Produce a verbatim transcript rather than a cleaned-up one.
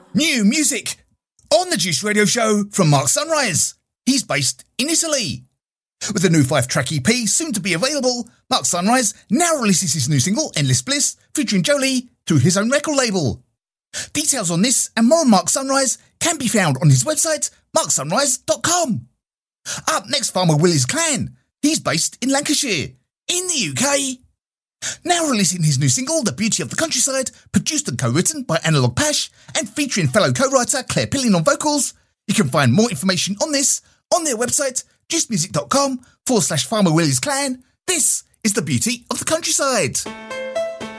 New music on the Juice Radio Show from Mark Sunrise. He's based in Italy. With a new five-track E P soon to be available, Mark Sunrise now releases his new single, Endless Bliss, featuring Jolie, through his own record label. Details on this and more on Mark Sunrise can be found on his website, mark sunrise dot com. Up next, Farmer Willie's Clan. He's based in Lancashire, in the U K. Now releasing his new single, The Beauty of the Countryside, produced and co-written by Analog Pash and featuring fellow co-writer Claire Pilling on vocals. You can find more information on this on their website, juicemusic dot com forward slash Farmer Willie's Clan. This is The Beauty of the Countryside.